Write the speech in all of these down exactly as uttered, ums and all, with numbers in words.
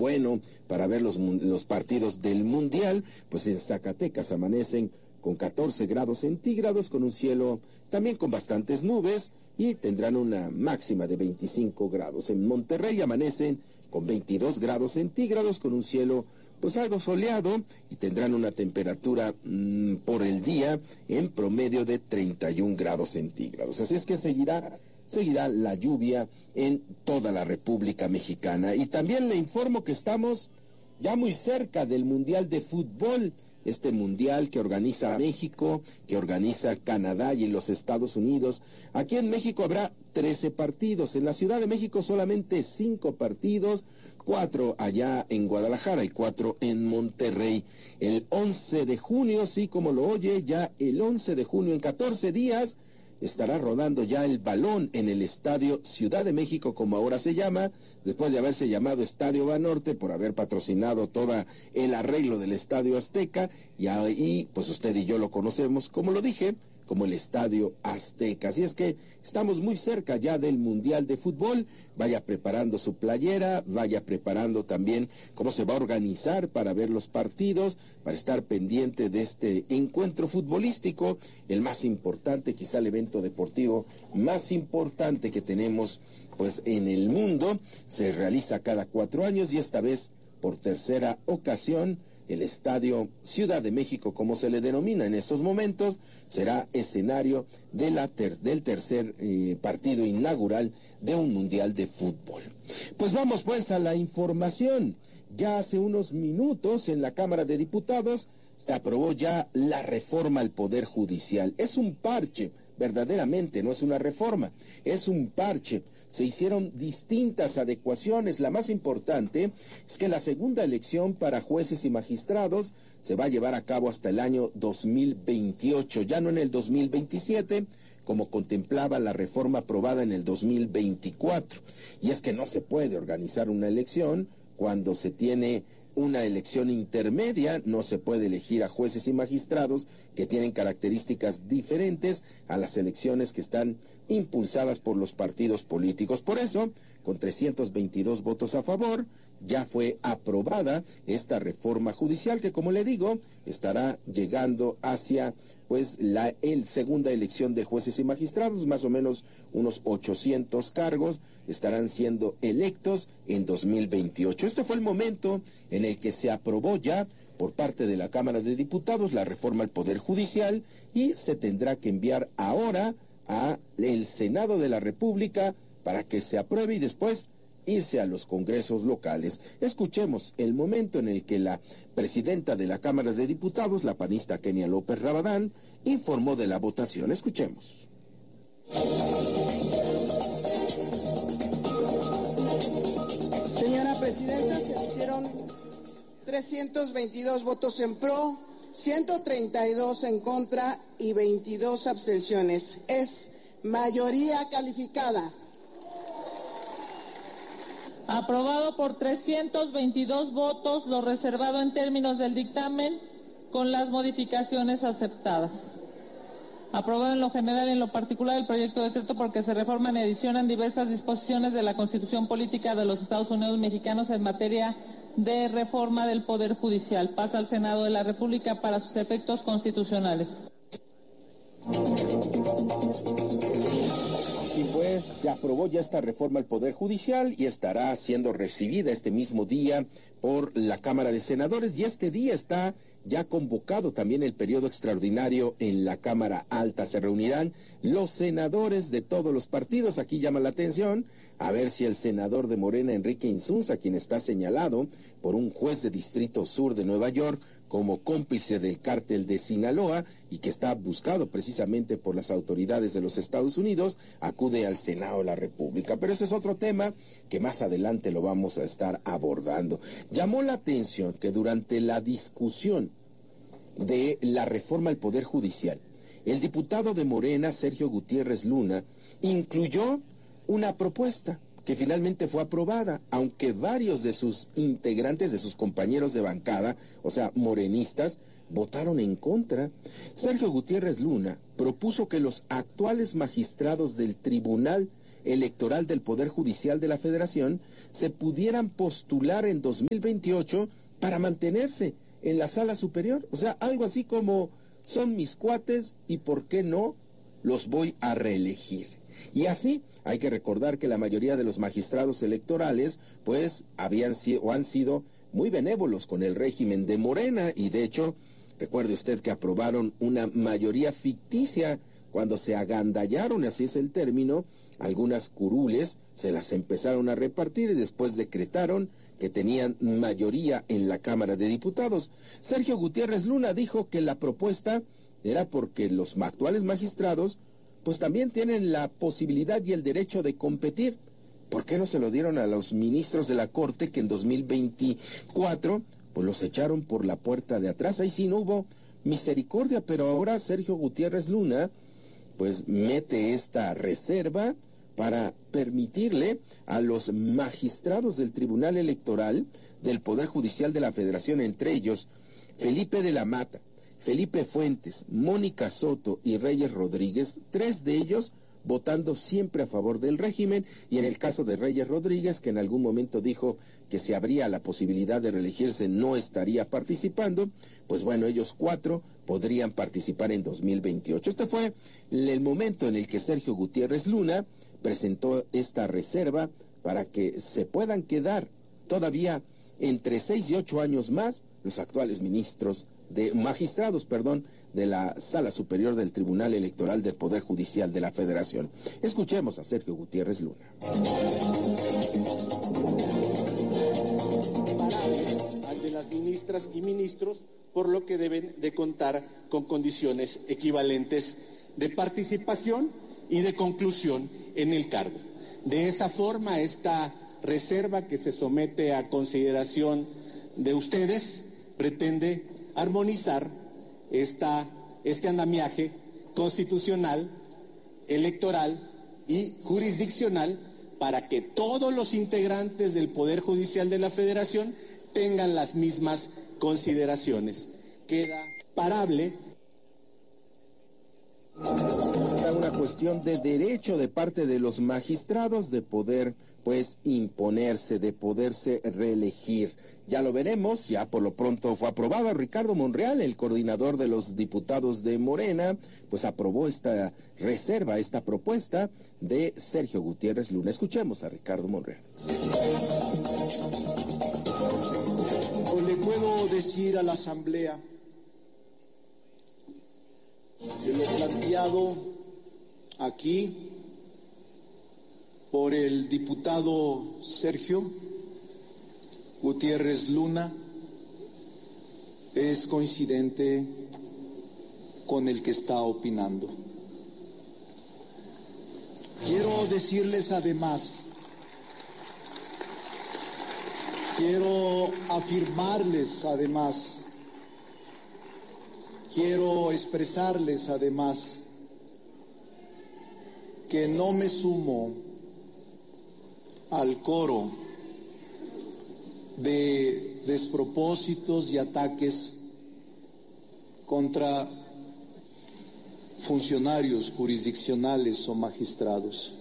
bueno para ver los, los partidos del Mundial, pues en Zacatecas amanecen con catorce grados centígrados, con un cielo también con bastantes nubes, y tendrán una máxima de veinticinco grados. En Monterrey amanecen con veintidós grados centígrados, con un cielo pues algo soleado, y tendrán una temperatura mmm, por el día en promedio de treinta y un grados centígrados. Así es que seguirá seguirá la lluvia en toda la República Mexicana. Y también le informo que estamos ya muy cerca del Mundial de Fútbol, este mundial que organiza México, que organiza Canadá y los Estados Unidos. Aquí en México habrá trece partidos, en la Ciudad de México solamente cinco partidos, cuatro allá en Guadalajara y cuatro en Monterrey. El once de junio, sí, como lo oye, ya el once de junio, en catorce días, estará rodando ya el balón en el Estadio Ciudad de México, como ahora se llama, después de haberse llamado Estadio Banorte por haber patrocinado todo el arreglo del Estadio Azteca, y ahí pues usted y yo lo conocemos, como lo dije, como el Estadio Azteca. Así es que estamos muy cerca ya del Mundial de Fútbol. Vaya preparando su playera, vaya preparando también cómo se va a organizar para ver los partidos, para estar pendiente de este encuentro futbolístico, el más importante, quizá el evento deportivo más importante que tenemos pues en el mundo. Se realiza cada cuatro años y esta vez por tercera ocasión. El Estadio Ciudad de México, como se le denomina en estos momentos, será escenario de la ter del tercer eh, partido inaugural de un Mundial de Fútbol. Pues vamos pues a la información. Ya hace unos minutos en la Cámara de Diputados se aprobó ya la reforma al Poder Judicial. Es un parche, verdaderamente, no es una reforma, es un parche. Se hicieron distintas adecuaciones. La más importante es que la segunda elección para jueces y magistrados se va a llevar a cabo hasta el año dos mil veintiocho, ya no en el dos mil veintisiete, como contemplaba la reforma aprobada en el dos mil veinticuatro. Y es que no se puede organizar una elección cuando se tiene una elección intermedia, no se puede elegir a jueces y magistrados que tienen características diferentes a las elecciones que están impulsadas por los partidos políticos. Por eso, con trescientos veintidós votos a favor, ya fue aprobada esta reforma judicial que, como le digo, estará llegando hacia pues la el segunda elección de jueces y magistrados. Más o menos unos ochocientos cargos estarán siendo electos en dos mil veintiocho. Este fue el momento en el que se aprobó ya por parte de la Cámara de Diputados la reforma al Poder Judicial, y se tendrá que enviar ahora a el Senado de la República para que se apruebe y después irse a los congresos locales. Escuchemos el momento en el que la presidenta de la Cámara de Diputados, la panista Kenia López Rabadán, informó de la votación. Escuchemos. Señora presidenta, se emitieron trescientos veintidós votos en pro, ciento treinta y dos en contra y veintidós abstenciones. Es mayoría calificada. Aprobado por trescientos veintidós votos, lo reservado en términos del dictamen, con las modificaciones aceptadas. Aprobado en lo general y en lo particular el proyecto de decreto porque se reforman y adicionan diversas disposiciones de la Constitución Política de los Estados Unidos Mexicanos en materia de reforma del Poder Judicial. Pasa al Senado de la República para sus efectos constitucionales. Así pues, se aprobó ya esta reforma al Poder Judicial y estará siendo recibida este mismo día por la Cámara de Senadores, y este día está ya convocado también el periodo extraordinario en la Cámara Alta. Se reunirán los senadores de todos los partidos. Aquí llama la atención a ver si el senador de Morena, Enrique Insunza, quien está señalado por un juez de Distrito Sur de Nueva York como cómplice del cártel de Sinaloa y que está buscado precisamente por las autoridades de los Estados Unidos, acude al Senado de la República. Pero ese es otro tema que más adelante lo vamos a estar abordando. Llamó la atención que durante la discusión de la reforma al Poder Judicial, el diputado de Morena, Sergio Gutiérrez Luna, incluyó una propuesta que finalmente fue aprobada, aunque varios de sus integrantes, de sus compañeros de bancada, o sea, morenistas, votaron en contra. Sergio Gutiérrez Luna propuso que los actuales magistrados del Tribunal Electoral del Poder Judicial de la Federación se pudieran postular en dos mil veintiocho para mantenerse en la Sala Superior. O sea, algo así como, son mis cuates y ¿por qué no los voy a reelegir? Y así hay que recordar que la mayoría de los magistrados electorales pues habían sido o han sido muy benévolos con el régimen de Morena, y de hecho recuerde usted que aprobaron una mayoría ficticia cuando se agandallaron, así es el término, algunas curules, se las empezaron a repartir y después decretaron que tenían mayoría en la Cámara de Diputados. Sergio Gutiérrez Luna dijo que la propuesta era porque los actuales magistrados pues también tienen la posibilidad y el derecho de competir. ¿Por qué no se lo dieron a los ministros de la Corte que en dos mil veinticuatro pues los echaron por la puerta de atrás? Ahí sí no hubo misericordia, pero ahora Sergio Gutiérrez Luna pues mete esta reserva para permitirle a los magistrados del Tribunal Electoral del Poder Judicial de la Federación, entre ellos Felipe de la Mata, Felipe Fuentes, Mónica Soto y Reyes Rodríguez, tres de ellos votando siempre a favor del régimen, y en el caso de Reyes Rodríguez, que en algún momento dijo que si habría la posibilidad de reelegirse no estaría participando, pues bueno, ellos cuatro podrían participar en dos mil veintiocho. Este fue el momento en el que Sergio Gutiérrez Luna presentó esta reserva para que se puedan quedar todavía entre seis y ocho años más los actuales ministros de magistrados, perdón, de la Sala Superior del Tribunal Electoral del Poder Judicial de la Federación. Escuchemos a Sergio Gutiérrez Luna. Al de las ministras y ministros, por lo que deben de contar con condiciones equivalentes de participación y de conclusión en el cargo. De esa forma, esta reserva que se somete a consideración de ustedes pretende armonizar esta, este andamiaje constitucional, electoral y jurisdiccional para que todos los integrantes del Poder Judicial de la Federación tengan las mismas consideraciones. Queda parable. Una cuestión de derecho de parte de los magistrados de poder pues imponerse, de poderse reelegir. Ya lo veremos, ya por lo pronto fue aprobado. Ricardo Monreal, el coordinador de los diputados de Morena, pues aprobó esta reserva, esta propuesta de Sergio Gutiérrez Luna. Escuchemos a Ricardo Monreal. Pues le puedo decir a la Asamblea que lo planteado aquí por el diputado Sergio Gutiérrez Luna es coincidente con el que está opinando. Quiero decirles además, quiero afirmarles además, quiero expresarles además que no me sumo al coro de despropósitos y ataques contra funcionarios jurisdiccionales o magistrados.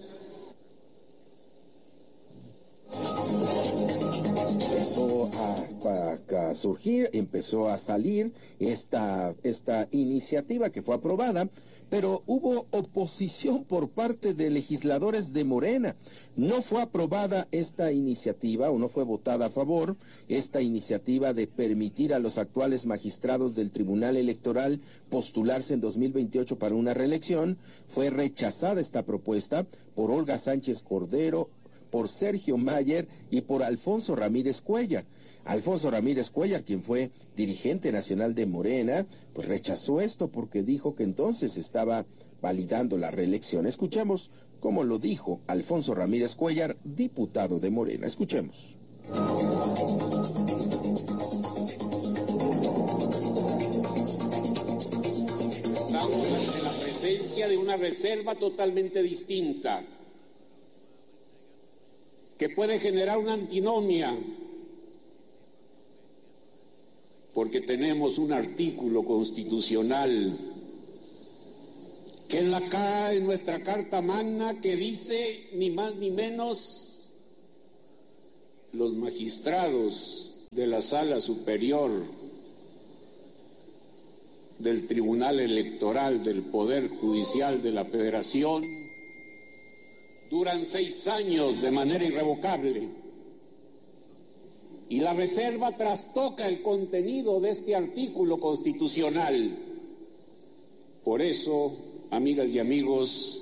Empezó a, a, a surgir, empezó a salir esta, esta iniciativa que fue aprobada, pero hubo oposición por parte de legisladores de Morena. No fue aprobada esta iniciativa o no fue votada a favor esta iniciativa de permitir a los actuales magistrados del Tribunal Electoral postularse en dos mil veintiocho para una reelección. Fue rechazada esta propuesta por Olga Sánchez Cordero, por Sergio Mayer y por Alfonso Ramírez Cuellar. Alfonso Ramírez Cuellar, quien fue dirigente nacional de Morena, pues rechazó esto porque dijo que entonces estaba validando la reelección. Escuchemos cómo lo dijo Alfonso Ramírez Cuellar, diputado de Morena. Escuchemos. Estamos ante la presencia de una reserva totalmente distinta, que puede generar una antinomia, porque tenemos un artículo constitucional que en, la, en nuestra Carta Magna, que dice ni más ni menos: los magistrados de la Sala Superior del Tribunal Electoral del Poder Judicial de la Federación duran seis años de manera irrevocable, y la reserva trastoca el contenido de este artículo constitucional. Por eso, amigas y amigos,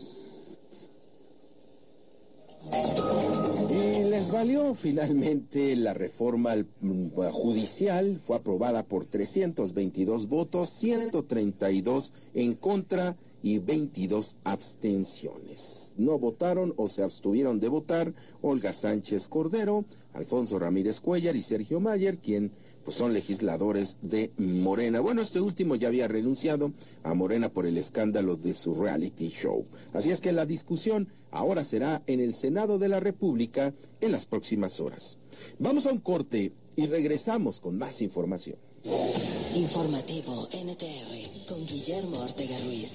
y les valió finalmente la reforma judicial. Fue aprobada por trescientos veintidós votos, ciento treinta y dos en contra y veintidós abstenciones. No votaron o se abstuvieron de votar Olga Sánchez Cordero, Alfonso Ramírez Cuellar y Sergio Mayer, quien pues son legisladores de Morena. Bueno, este último ya había renunciado a Morena por el escándalo de su reality show. Así es que la discusión ahora será en el Senado de la República en las próximas horas. Vamos a un corte y regresamos con más información. Informativo N T R con Guillermo Ortega Ruiz.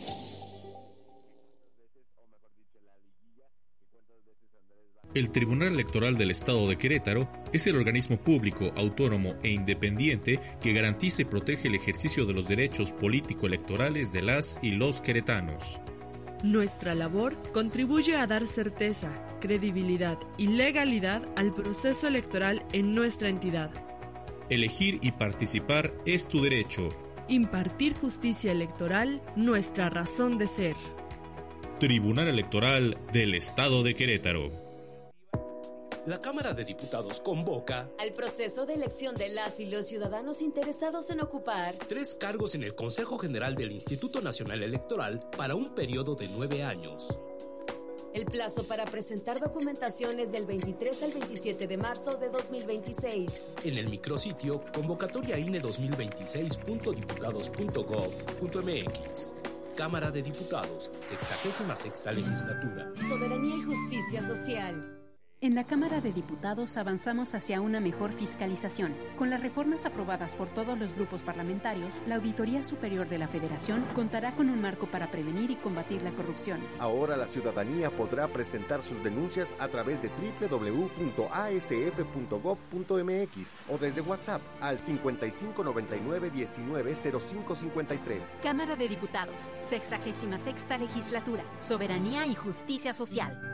El Tribunal Electoral del Estado de Querétaro es el organismo público, autónomo e independiente que garantiza y protege el ejercicio de los derechos político-electorales de las y los queretanos. Nuestra labor contribuye a dar certeza, credibilidad y legalidad al proceso electoral en nuestra entidad. Elegir y participar es tu derecho. Impartir justicia electoral, nuestra razón de ser. Tribunal Electoral del Estado de Querétaro. La Cámara de Diputados convoca al proceso de elección de las y los ciudadanos interesados en ocupar tres cargos en el Consejo General del Instituto Nacional Electoral para un periodo de nueve años. El plazo para presentar documentación es del veintitrés al veintisiete de marzo de dos mil veintiséis. En el micrositio convocatoria I N E dos mil veintiséis punto diputados punto gob punto m x. Cámara de Diputados, sexagésima sexta legislatura. Soberanía y justicia social. En la Cámara de Diputados avanzamos hacia una mejor fiscalización. Con las reformas aprobadas por todos los grupos parlamentarios, la Auditoría Superior de la Federación contará con un marco para prevenir y combatir la corrupción. Ahora la ciudadanía podrá presentar sus denuncias a través de doble u doble u doble u punto a s f punto gob punto m x o desde WhatsApp al cincuenta y cinco noventa y nueve diecinueve cero cinco cincuenta y tres. Cámara de Diputados, sexagésima sexta legislatura. Soberanía y justicia social.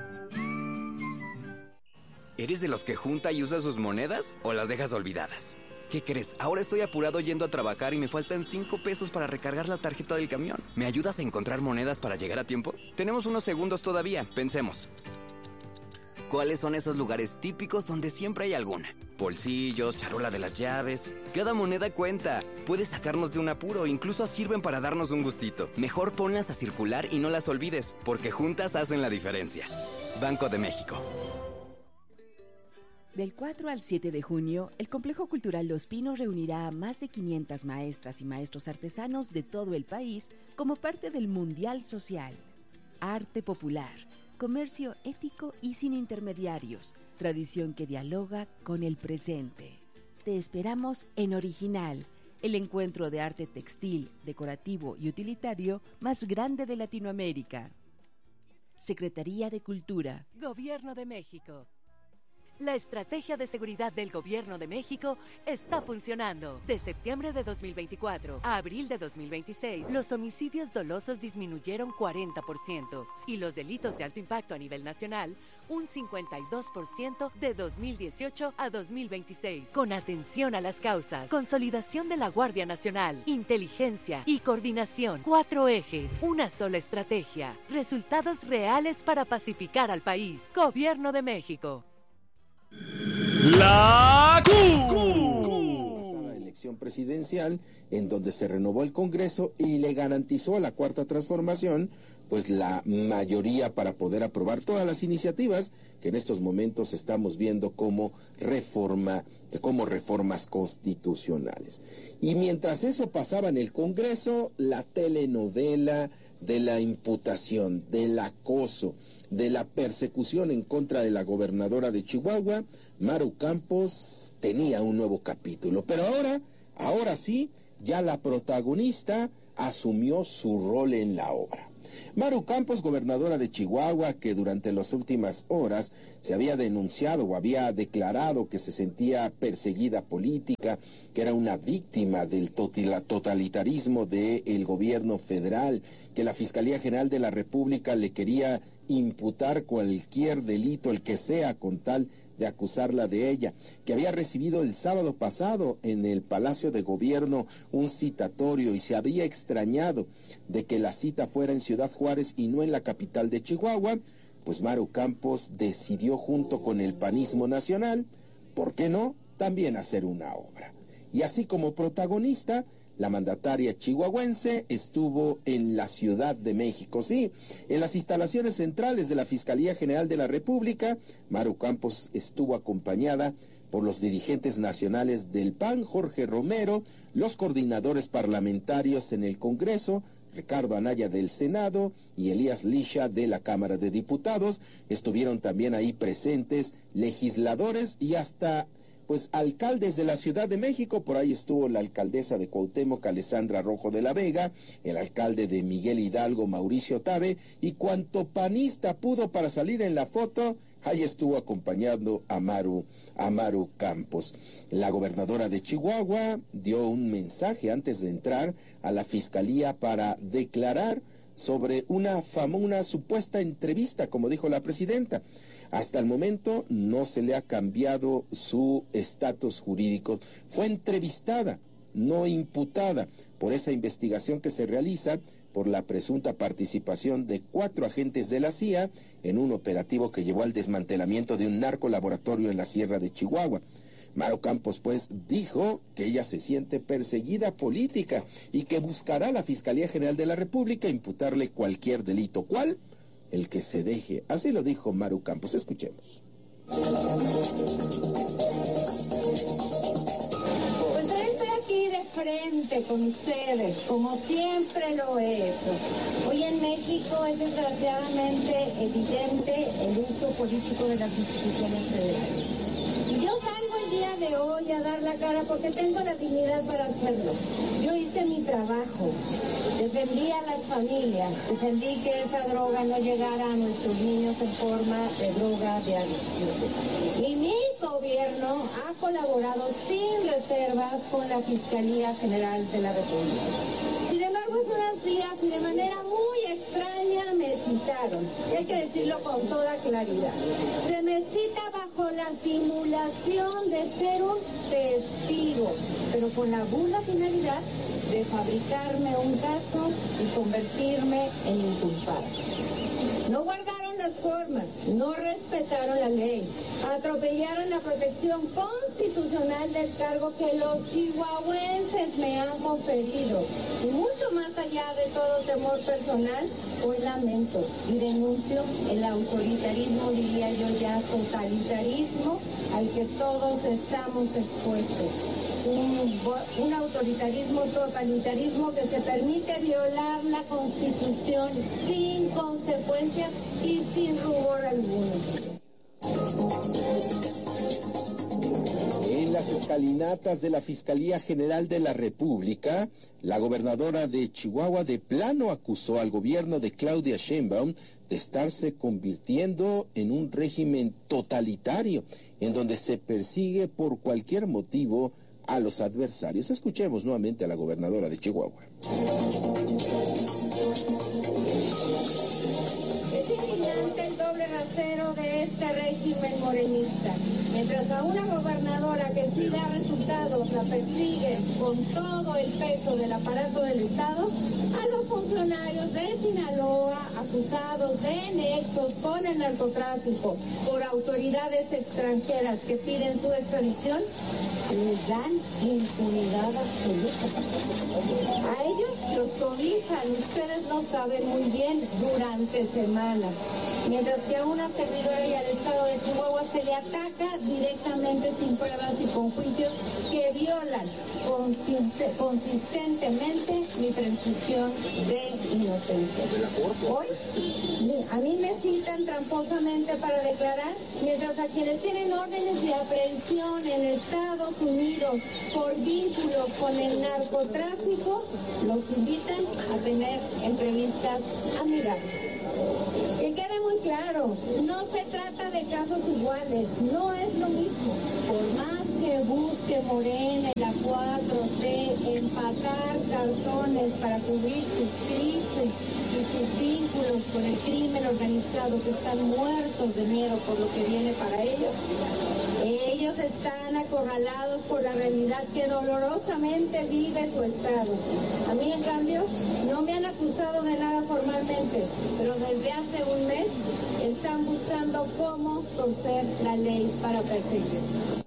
¿Eres de los que junta y usa sus monedas o las dejas olvidadas? ¿Qué crees? Ahora estoy apurado yendo a trabajar y me faltan cinco pesos para recargar la tarjeta del camión. ¿Me ayudas a encontrar monedas para llegar a tiempo? Tenemos unos segundos todavía, pensemos. ¿Cuáles son esos lugares típicos donde siempre hay alguna? Bolsillos, charola de las llaves. Cada moneda cuenta. Puede sacarnos de un apuro, incluso sirven para darnos un gustito. Mejor ponlas a circular y no las olvides, porque juntas hacen la diferencia. Banco de México. Del cuatro al siete de junio, el Complejo Cultural Los Pinos reunirá a más de quinientas maestras y maestros artesanos de todo el país como parte del Mundial Social. Arte popular, comercio ético y sin intermediarios, tradición que dialoga con el presente. Te esperamos en Original, el encuentro de arte textil, decorativo y utilitario más grande de Latinoamérica. Secretaría de Cultura. Gobierno de México. La estrategia de seguridad del Gobierno de México está funcionando. De septiembre de dos mil veinticuatro a abril de dos mil veintiséis, los homicidios dolosos disminuyeron cuarenta por ciento y los delitos de alto impacto a nivel nacional un cincuenta y dos por ciento de dos mil dieciocho a dos mil veintiséis. Con atención a las causas, consolidación de la Guardia Nacional, inteligencia y coordinación. Cuatro ejes, una sola estrategia. Resultados reales para pacificar al país. Gobierno de México. La Q. La elección presidencial, en donde se renovó el Congreso y le garantizó a la Cuarta Transformación pues la mayoría para poder aprobar todas las iniciativas que en estos momentos estamos viendo como reforma, como reformas constitucionales. Y mientras eso pasaba en el Congreso, la telenovela de la imputación, del acoso, de la persecución en contra de la gobernadora de Chihuahua, Maru Campos, tenía un nuevo capítulo. Pero ahora, ahora sí, ya la protagonista asumió su rol en la obra. Maru Campos, gobernadora de Chihuahua, que durante las últimas horas se había denunciado o había declarado que se sentía perseguida política, que era una víctima del totalitarismo del gobierno federal, que la Fiscalía General de la República le quería imputar cualquier delito, el que sea, con tal de acusarla de ella, que había recibido el sábado pasado en el Palacio de Gobierno un citatorio y se había extrañado de que la cita fuera en Ciudad Juárez y no en la capital de Chihuahua, pues Maru Campos decidió junto con el panismo nacional, ¿por qué no?, también hacer una obra. Y así como protagonista, la mandataria chihuahuense estuvo en la Ciudad de México, sí, en las instalaciones centrales de la Fiscalía General de la República. Maru Campos estuvo acompañada por los dirigentes nacionales del P A N, Jorge Romero, los coordinadores parlamentarios en el Congreso, Ricardo Anaya del Senado y Elías Lisha de la Cámara de Diputados. Estuvieron también ahí presentes legisladores y hasta pues alcaldes de la Ciudad de México. Por ahí estuvo la alcaldesa de Cuauhtémoc, Alessandra Rojo de la Vega, el alcalde de Miguel Hidalgo, Mauricio Tabe, y cuanto panista pudo para salir en la foto, ahí estuvo acompañando a Maru, a Maru Campos. La gobernadora de Chihuahua dio un mensaje antes de entrar a la fiscalía para declarar sobre una fama, una supuesta entrevista, como dijo la presidenta. Hasta el momento no se le ha cambiado su estatus jurídico. Fue entrevistada, no imputada, por esa investigación que se realiza por la presunta participación de cuatro agentes de la C I A en un operativo que llevó al desmantelamiento de un narcolaboratorio en la Sierra de Chihuahua. Maru Campos, pues, dijo que ella se siente perseguida política y que buscará a la Fiscalía General de la República imputarle cualquier delito. ¿Cuál? El que se deje. Así lo dijo Maru Campos. Escuchemos. Pues hoy estoy aquí de frente con ustedes, como siempre lo he hecho. Hoy en México es desgraciadamente evidente el uso político de las instituciones federales. Y yo salgo el día de hoy a dar la cara porque tengo la dignidad para hacerlo. Yo hice mi trabajo, defendí a las familias, defendí que esa droga no llegara a nuestros niños en forma de droga de adicción. Y mi gobierno ha colaborado sin reservas con la Fiscalía General de la República. Sin embargo, hace unos días y de manera muy extraña me citaron, y hay que decirlo con toda claridad. Se me cita bajo la simulación de ser un testigo, pero con la burda finalidad de fabricarme un caso y convertirme en inculpable. No guardaron las formas, no respetaron la ley, atropellaron la protección constitucional del cargo que los chihuahuenses me han conferido. Y mucho más allá de todo temor personal, hoy lamento y denuncio el autoritarismo, diría yo ya totalitarismo, al que todos estamos expuestos. Un, un autoritarismo, totalitarismo que se permite violar la Constitución sin consecuencias y sin rubor alguno. En las escalinatas de la Fiscalía General de la República, la gobernadora de Chihuahua de plano acusó al gobierno de Claudia Sheinbaum de estarse convirtiendo en un régimen totalitario, en donde se persigue por cualquier motivo a los adversarios. Escuchemos nuevamente a la gobernadora de Chihuahua. Es indignante el doble rasero de este régimen morenista. Mientras a una gobernadora que sí da resultados la persigue con todo el peso del aparato del Estado, a los funcionarios de Sinaloa acusados de nexos con el narcotráfico por autoridades extranjeras que piden su extradición, les dan impunidad absoluta. A ellos los cobijan, ustedes no saben muy bien, durante semanas. Mientras que a una servidora y al Estado de Chihuahua se le ataca directamente sin pruebas y con juicios que violan violan consiste, consistentemente mi presunción de inocencia. Hoy, a mí me citan tramposamente para declarar, mientras a quienes tienen órdenes de aprehensión en Estados Unidos por vínculos con el narcotráfico, los invitan a tener entrevistas amigables. Que quede muy claro, no se trata de casos iguales, no es lo mismo. Por más que busque Morena y la cuatro T empacar cartones para cubrir sus crisis y sus vínculos con el crimen organizado, que están muertos de miedo por lo que viene para ellos, ellos están acorralados por la realidad que dolorosamente vive su estado. A mí, en cambio, no me han acusado de nada formalmente, pero desde hace un mes están buscando cómo torcer la ley para perseguir.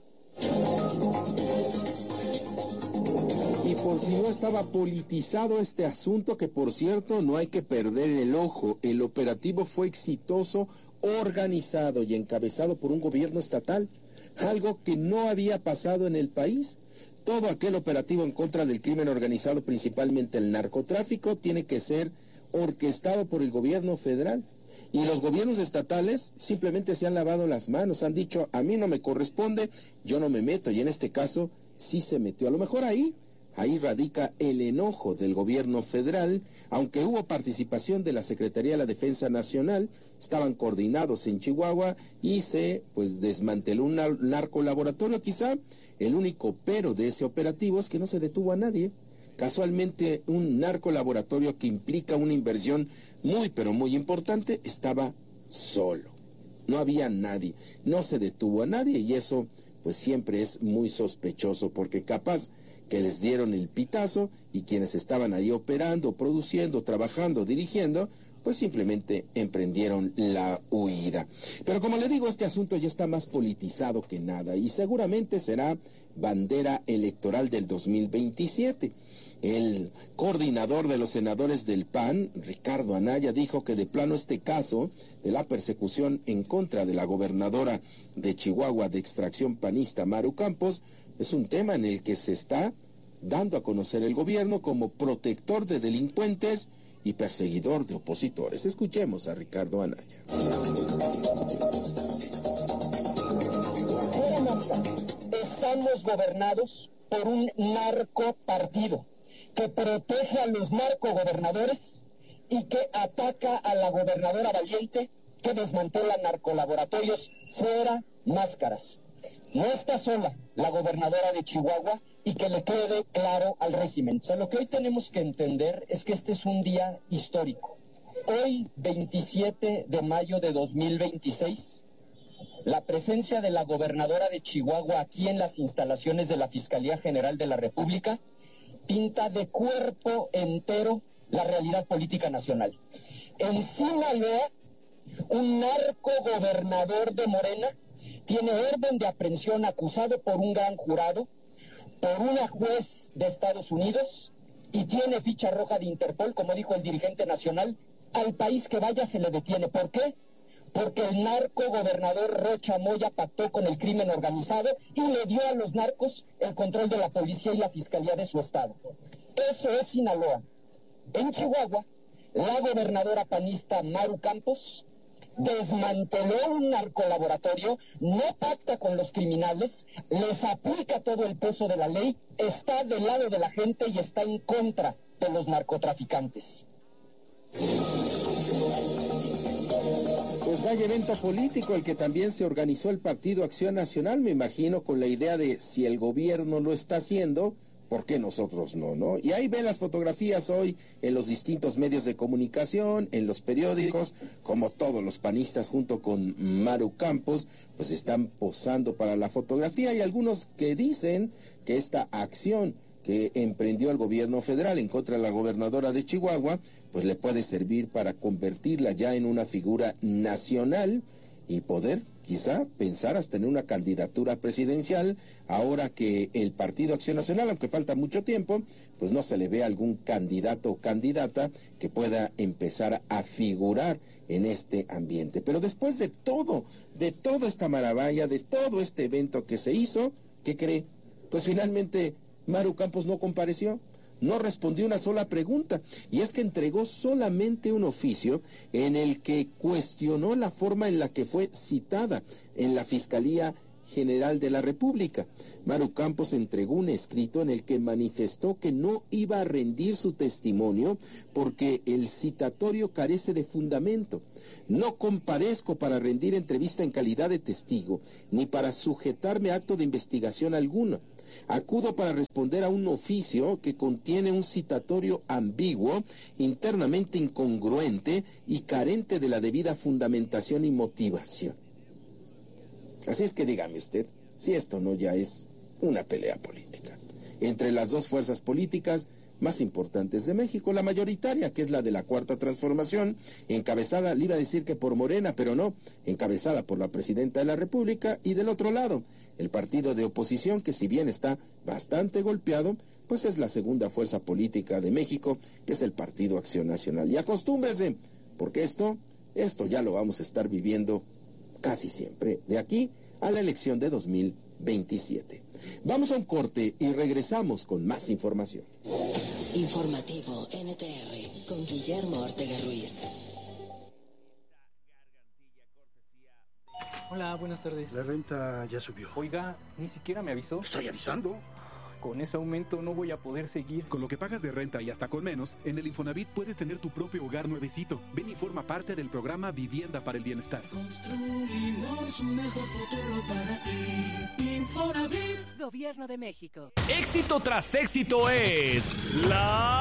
Y por si no estaba politizado este asunto, que por cierto no hay que perder el ojo, el operativo fue exitoso, organizado y encabezado por un gobierno estatal, algo que no había pasado en el país. Todo aquel operativo en contra del crimen organizado, principalmente el narcotráfico, tiene que ser orquestado por el gobierno federal. Y los gobiernos estatales simplemente se han lavado las manos, han dicho, a mí no me corresponde, yo no me meto, y en este caso sí se metió. A lo mejor ahí, ahí radica el enojo del gobierno federal, aunque hubo participación de la Secretaría de la Defensa Nacional, estaban coordinados en Chihuahua y se pues desmanteló un narcolaboratorio. Quizá el único pero de ese operativo es que no se detuvo a nadie. Casualmente, un narcolaboratorio que implica una inversión muy, pero muy importante, estaba solo. No había nadie, no se detuvo a nadie, y eso pues siempre es muy sospechoso, porque capaz que les dieron el pitazo y quienes estaban ahí operando, produciendo, trabajando, dirigiendo, pues simplemente emprendieron la huida. Pero como le digo, este asunto ya está más politizado que nada y seguramente será bandera electoral del dos mil veintisiete. El coordinador de los senadores del P A N, Ricardo Anaya, dijo que de plano este caso de la persecución en contra de la gobernadora de Chihuahua de extracción panista, Maru Campos, es un tema en el que se está dando a conocer el gobierno como protector de delincuentes y perseguidor de opositores. Escuchemos a Ricardo Anaya. Estamos gobernados por un narcopartido que protege a los narcogobernadores y que ataca a la gobernadora valiente, que desmantela narcolaboratorios. Fuera máscaras. No está sola la gobernadora de Chihuahua, y que le quede claro al régimen. O sea, lo que hoy tenemos que entender es que este es un día histórico. Hoy, veintisiete de mayo de dos mil veintiséis, la presencia de la gobernadora de Chihuahua aquí en las instalaciones de la Fiscalía General de la República pinta de cuerpo entero la realidad política nacional. En Sinaloa, un narcogobernador de Morena tiene orden de aprehensión acusado por un gran jurado, por una juez de Estados Unidos, y tiene ficha roja de Interpol, como dijo el dirigente nacional. Al país que vaya se le detiene. ¿Por qué? Porque el narcogobernador Rocha Moya pactó con el crimen organizado y le dio a los narcos el control de la policía y la fiscalía de su estado. Eso es Sinaloa. En Chihuahua, la gobernadora panista Maru Campos desmanteló un narcolaboratorio, no pacta con los criminales, les aplica todo el peso de la ley, está del lado de la gente y está en contra de los narcotraficantes. Pues vaya evento político el que también se organizó el Partido Acción Nacional, me imagino con la idea de si el gobierno lo está haciendo, ¿por qué nosotros no, no? Y ahí ven las fotografías hoy en los distintos medios de comunicación, en los periódicos, como todos los panistas junto con Maru Campos, pues están posando para la fotografía. Hay algunos que dicen que esta acción que emprendió el gobierno federal en contra de la gobernadora de Chihuahua, pues le puede servir para convertirla ya en una figura nacional y poder quizá pensar hasta en una candidatura presidencial, ahora que el Partido Acción Nacional, aunque falta mucho tiempo, pues no se le ve algún candidato o candidata que pueda empezar a figurar en este ambiente. Pero después de todo, de toda esta maravilla, de todo este evento que se hizo, ¿qué cree? Pues finalmente Maru Campos no compareció, no respondió una sola pregunta, y es que entregó solamente un oficio en el que cuestionó la forma en la que fue citada en la Fiscalía General de la República. Maru Campos entregó un escrito en el que manifestó que no iba a rendir su testimonio porque el citatorio carece de fundamento. No comparezco para rendir entrevista en calidad de testigo, ni para sujetarme a acto de investigación alguna. Acudo para responder a un oficio que contiene un citatorio ambiguo, internamente incongruente y carente de la debida fundamentación y motivación. Así es que dígame usted, si esto no ya es una pelea política entre las dos fuerzas políticas más importantes de México, la mayoritaria, que es la de la Cuarta Transformación, encabezada, le iba a decir que por Morena, pero no, encabezada por la Presidenta de la República, y del otro lado, el partido de oposición, que si bien está bastante golpeado, pues es la segunda fuerza política de México, que es el Partido Acción Nacional. Y acostúmbrese, porque esto, esto ya lo vamos a estar viviendo casi siempre, de aquí a la elección de dos mil veintisiete. Vamos a un corte y regresamos con más información. Informativo N T R con Guillermo Ortega Ruiz. Hola, buenas tardes. La renta ya subió. Oiga, ni siquiera me avisó. Estoy avisando. Con ese aumento no voy a poder seguir. Con lo que pagas de renta y hasta con menos, en el Infonavit puedes tener tu propio hogar nuevecito. Ven y forma parte del programa Vivienda para el Bienestar. Construimos un mejor futuro para ti. Infonavit. Gobierno de México. Éxito tras éxito es la